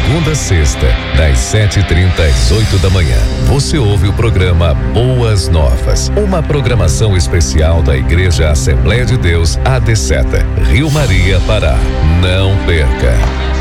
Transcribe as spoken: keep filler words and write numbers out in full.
segunda a sexta, das sete e trinta às oito da manhã. Você ouve o programa Boas Novas, uma programação especial da Igreja Assembleia de Deus A D Seta, Rio Maria, Pará. Não perca!